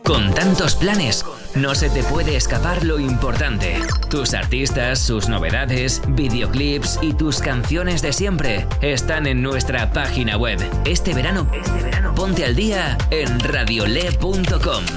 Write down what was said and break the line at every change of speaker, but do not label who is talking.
Con tantos planes, no se te puede escapar lo importante. Tus artistas, sus novedades, videoclips y tus canciones de siempre están en nuestra página web. Este verano, ponte al día en radiole.com.